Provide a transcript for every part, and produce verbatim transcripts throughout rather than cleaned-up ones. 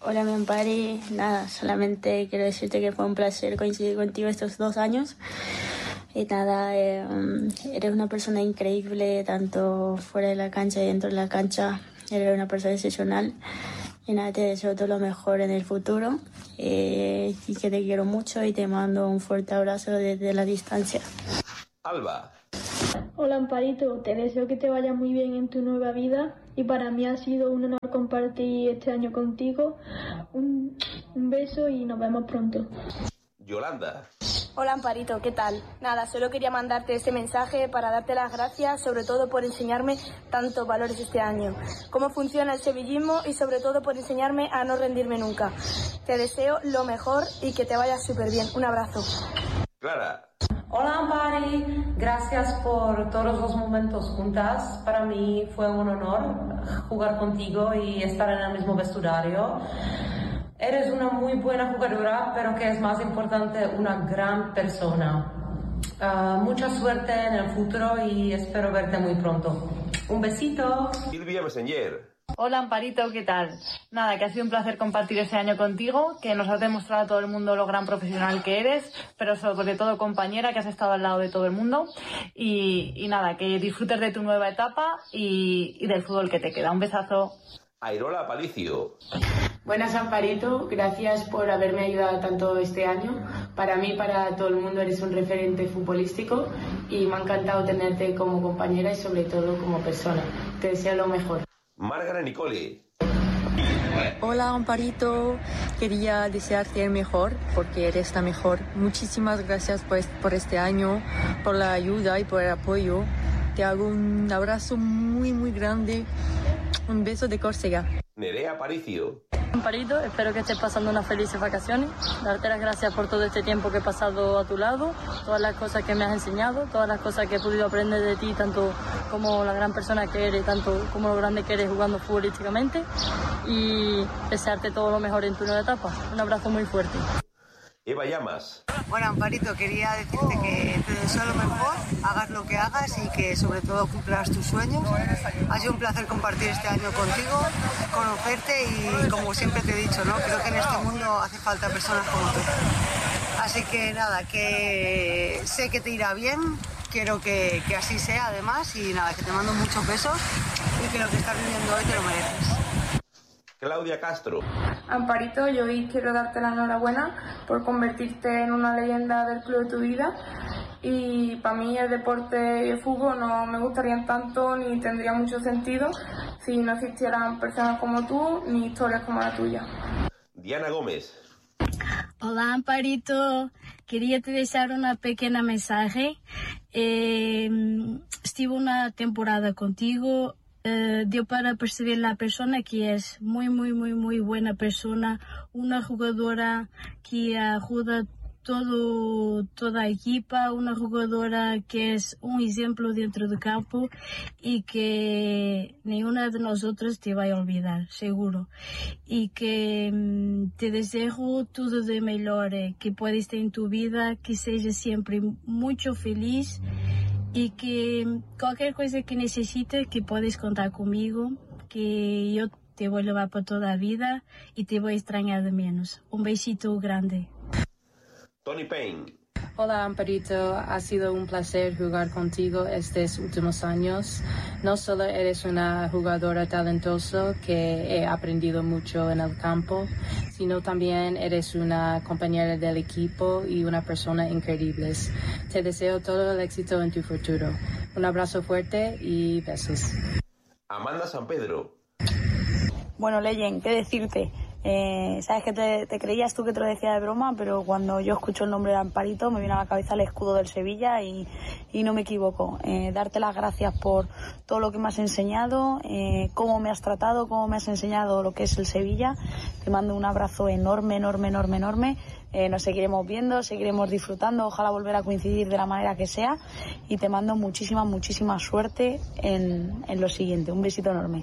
Hola, mi Ampari. Nada, solamente quiero decirte que fue un placer coincidir contigo estos dos años. Y nada, eh, eres una persona increíble, tanto fuera de la cancha y dentro de la cancha. Eres una persona excepcional. Y nada, te deseo todo lo mejor en el futuro. Eh, y que te quiero mucho y te mando un fuerte abrazo desde la distancia. Alba. Hola, Amparito, te deseo que te vaya muy bien en tu nueva vida y para mí ha sido un honor compartir este año contigo. Un, un beso y nos vemos pronto. Yolanda. Hola, Amparito, ¿qué tal? Nada, solo quería mandarte este mensaje para darte las gracias, sobre todo por enseñarme tantos valores este año, cómo funciona el sevillismo y sobre todo por enseñarme a no rendirme nunca. Te deseo lo mejor y que te vaya súper bien. Un abrazo. Clara. Hola, Ampari, gracias por todos los momentos juntas. Para mí fue un honor jugar contigo y estar en el mismo vestuario. Eres una muy buena jugadora, pero que es más importante, una gran persona. Uh, mucha suerte en el futuro y espero verte muy pronto. Un besito. Silvia Messenger. Hola, Amparito, ¿qué tal? Nada, que ha sido un placer compartir este año contigo, que nos has demostrado a todo el mundo lo gran profesional que eres, pero sobre todo compañera, que has estado al lado de todo el mundo. Y, y nada, que disfrutes de tu nueva etapa y, y del fútbol que te queda. Un besazo. Airola Aparicio. Buenas, Amparito, gracias por haberme ayudado tanto este año. Para mí, para todo el mundo, eres un referente futbolístico y me ha encantado tenerte como compañera y sobre todo como persona. Te deseo lo mejor. Margaret Nicole. Hola, Amparito, quería desearte el mejor porque eres la mejor. Muchísimas gracias por, por este año, por la ayuda y por el apoyo. Te hago un abrazo muy muy grande, un beso de Córcega. Nerea Aparicio. Amparito, espero que estés pasando unas felices vacaciones. Darte las gracias por todo este tiempo que he pasado a tu lado, todas las cosas que me has enseñado, todas las cosas que he podido aprender de ti, tanto como la gran persona que eres, tanto como lo grande que eres jugando futbolísticamente, y desearte todo lo mejor en tu nueva etapa. Un abrazo muy fuerte. Eva Llamas. Bueno, Amparito, quería decirte que te deseo lo mejor, hagas lo que hagas y que sobre todo cumplas tus sueños. Ha sido un placer compartir este año contigo, conocerte y como siempre te he dicho, ¿no? Creo que en este mundo hace falta personas como tú. Así que nada, que sé que te irá bien, quiero que, que así sea además y nada, que te mando muchos besos y que lo que estás viviendo hoy te lo mereces. Claudia Castro. Amparito, yo hoy quiero darte la enhorabuena por convertirte en una leyenda del club de tu vida y para mí el deporte y el fútbol no me gustarían tanto ni tendría mucho sentido si no existieran personas como tú ni historias como la tuya. Diana Gómez. Hola, Amparito, quería te dejar una pequeña mensaje. Eh, estuve una temporada contigo. Uh, dio para perceber la persona que es muy, muy, muy, muy buena persona, una jugadora que ayuda todo, toda a equipa, una jugadora que es un ejemplo dentro del campo y que ninguna de nosotros te va a olvidar, seguro. Y que um, te deseo todo de mejor que puedes ter en tu vida, que seas siempre mucho feliz. Y que cualquier cosa que necesites, que puedes contar conmigo, que yo te voy a llevar por toda la vida y te voy a extrañar de menos. Un besito grande. Tony Payne. Hola, Amparito, ha sido un placer jugar contigo estos últimos años. No solo eres una jugadora talentosa que he aprendido mucho en el campo, sino también eres una compañera del equipo y una persona increíble. Te deseo todo el éxito en tu futuro. Un abrazo fuerte y besos. Amanda San Pedro. Bueno, Leyen, ¿qué decirte? Eh, sabes que te, te creías tú que te lo decía de broma, pero cuando yo escucho el nombre de Amparito me viene a la cabeza el escudo del Sevilla y, y no me equivoco. Eh, darte las gracias por todo lo que me has enseñado, eh, cómo me has tratado, cómo me has enseñado lo que es el Sevilla. Te mando un abrazo enorme, enorme, enorme, enorme. Eh, nos seguiremos viendo, seguiremos disfrutando, ojalá volver a coincidir de la manera que sea y te mando muchísima, muchísima suerte en, en lo siguiente. Un besito enorme.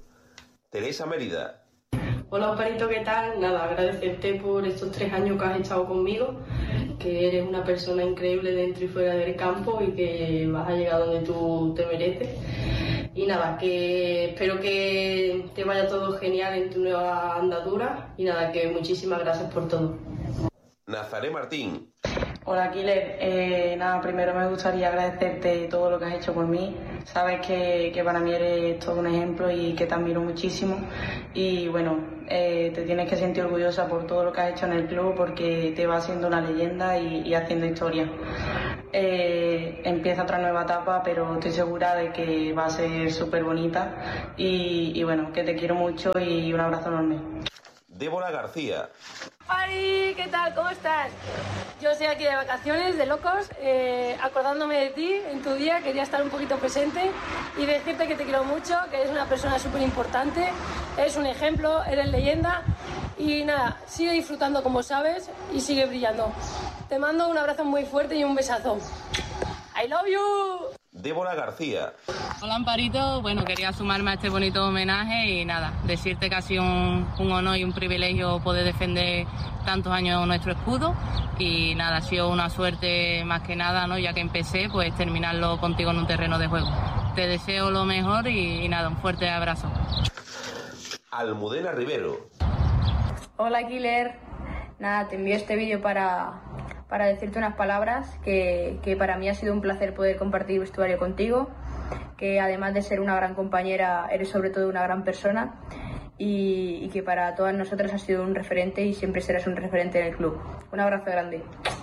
Teresa Mérida. Hola, Amparito, ¿qué tal? Nada, agradecerte por estos tres años que has estado conmigo, que eres una persona increíble dentro y fuera del campo y que vas a llegar donde tú te mereces. Y nada, que espero que te vaya todo genial en tu nueva andadura. Y nada, que muchísimas gracias por todo. Nazaré Martín. Hola, Killer. Eh, nada, primero me gustaría agradecerte todo lo que has hecho por mí. Sabes que, que para mí eres todo un ejemplo y que te admiro muchísimo. Y bueno, eh, te tienes que sentir orgullosa por todo lo que has hecho en el club porque te va haciendo una leyenda y, y haciendo historia. Eh, empieza otra nueva etapa, pero estoy segura de que va a ser súper bonita. Y, y bueno, que te quiero mucho y un abrazo enorme. Débora García. Pari, ¿qué tal? ¿Cómo estás? Yo estoy aquí de vacaciones, de locos, eh, acordándome de ti en tu día, quería estar un poquito presente y decirte que te quiero mucho, que eres una persona súper importante, eres un ejemplo, eres leyenda y nada, sigue disfrutando como sabes y sigue brillando. Te mando un abrazo muy fuerte y un besazo. I love you. Débora García. Hola, Amparito. Bueno, quería sumarme a este bonito homenaje y nada, decirte que ha sido un, un honor y un privilegio poder defender tantos años nuestro escudo y nada, ha sido una suerte más que nada, ¿no? Ya que empecé, pues terminarlo contigo en un terreno de juego. Te deseo lo mejor y, y nada, un fuerte abrazo. Almudena Rivero. Hola, Killer. Nada, te envío este vídeo para... para decirte unas palabras que, que para mí ha sido un placer poder compartir vestuario contigo, que además de ser una gran compañera, eres sobre todo una gran persona y, y que para todas nosotras has sido un referente y siempre serás un referente en el club. Un abrazo grande.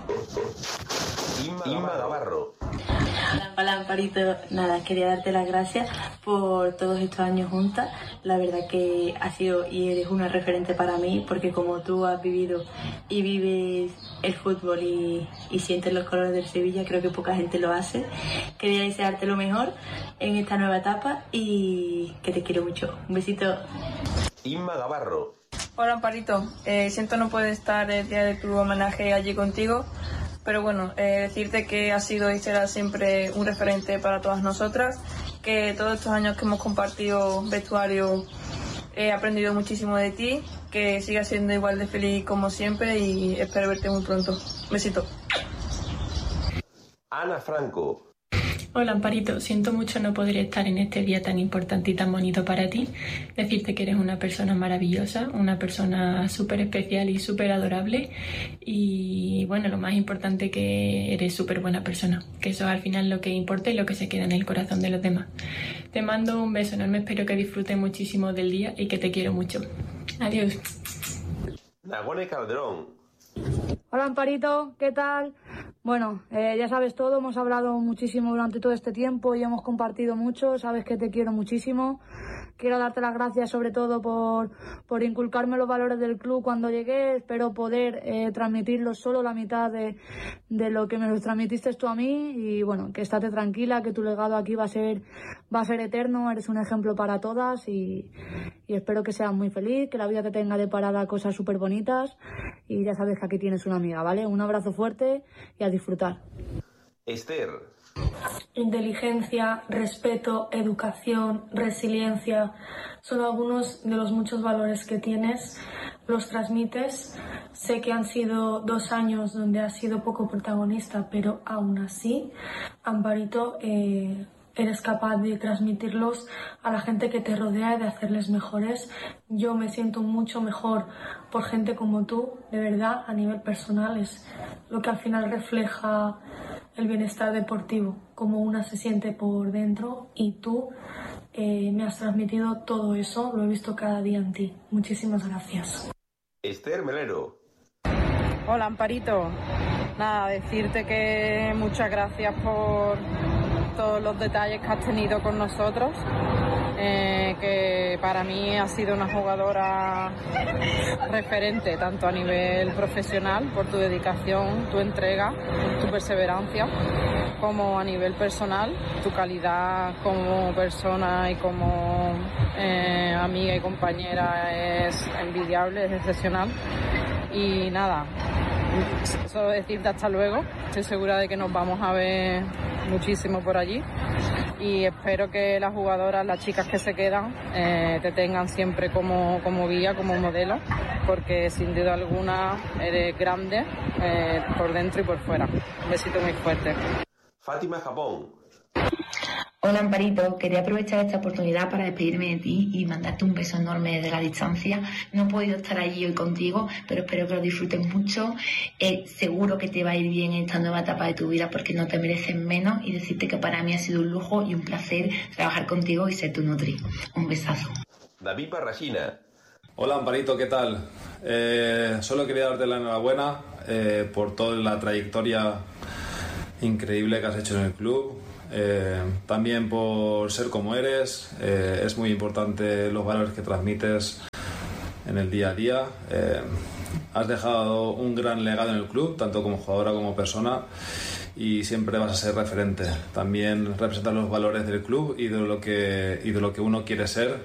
Inma Navarro. Hola, Amparito. Nada, quería darte las gracias por todos estos años juntas. La verdad que has sido y eres una referente para mí porque como tú has vivido y vives el fútbol y, y sientes los colores del Sevilla, creo que poca gente lo hace. Quería desearte lo mejor en esta nueva etapa y que te quiero mucho. Un besito. Inma Navarro. Hola, Amparito. Eh, siento no poder estar el día de tu homenaje allí contigo. Pero bueno, eh, decirte que has sido y serás siempre un referente para todas nosotras, que todos estos años que hemos compartido vestuario he aprendido muchísimo de ti, que sigas siendo igual de feliz como siempre y espero verte muy pronto. Besito. Ana Franco. Hola, Amparito, siento mucho no poder estar en este día tan importante y tan bonito para ti. Decirte que eres una persona maravillosa, una persona súper especial y súper adorable. Y bueno, lo más importante que eres súper buena persona, que eso es al final lo que importa y lo que se queda en el corazón de los demás. Te mando un beso enorme, espero que disfrutes muchísimo del día y que te quiero mucho. Adiós. Nagone Calderón. Hola, Amparito, ¿qué tal? Bueno, eh, ya sabes todo, hemos hablado muchísimo durante todo este tiempo y hemos compartido mucho, sabes que te quiero muchísimo. Quiero darte las gracias sobre todo por, por inculcarme los valores del club cuando llegué. Espero poder eh, transmitirlos solo la mitad de, de lo que me los transmitiste tú a mí. Y bueno, que estate tranquila, que tu legado aquí va a ser, va a ser eterno. Eres un ejemplo para todas y, y espero que seas muy feliz, que la vida te tenga deparada cosas súper bonitas. Y ya sabes que aquí tienes una amiga, ¿vale? Un abrazo fuerte y a disfrutar. Esther. Inteligencia, respeto, educación, resiliencia, son algunos de los muchos valores que tienes, los transmites. Sé que han sido dos años donde has sido poco protagonista, pero aún así, Amparito, eh, eres capaz de transmitirlos a la gente que te rodea y de hacerles mejores. Yo me siento mucho mejor por gente como tú, de verdad, a nivel personal, es lo que al final refleja el bienestar deportivo, como una se siente por dentro y tú eh, me has transmitido todo eso, lo he visto cada día en ti. Muchísimas gracias. Esther Melero. Hola, Amparito. Nada, decirte que muchas gracias por todos los detalles que has tenido con nosotros, eh, que para mí has sido una jugadora referente tanto a nivel profesional por tu dedicación, tu entrega, tu perseverancia, como a nivel personal, tu calidad como persona y como eh, amiga y compañera es envidiable, es excepcional. Y nada, solo decirte hasta luego. Estoy segura de que nos vamos a ver muchísimo por allí y espero que las jugadoras, las chicas que se quedan, eh, te tengan siempre como, como guía, como modelo, porque sin duda alguna eres grande eh, por dentro y por fuera. Un besito muy fuerte. Fátima Japón. Hola Amparito, quería aprovechar esta oportunidad para despedirme de ti y mandarte un beso enorme desde la distancia. No he podido estar allí hoy contigo, pero espero que lo disfrutes mucho. Eh, seguro que te va a ir bien en esta nueva etapa de tu vida porque no te mereces menos, y decirte que para mí ha sido un lujo y un placer trabajar contigo y ser tu nutri. Un besazo. David Barrasina. Hola Amparito, ¿qué tal? Eh, solo quería darte la enhorabuena eh, por toda la trayectoria increíble que has hecho en el club. Eh, también por ser como eres. Eh, es muy importante los valores que transmites en el día a día. Eh, has dejado un gran legado en el club, tanto como jugadora como persona, y siempre vas a ser referente. También representas los valores del club y de lo que, y de lo que uno quiere ser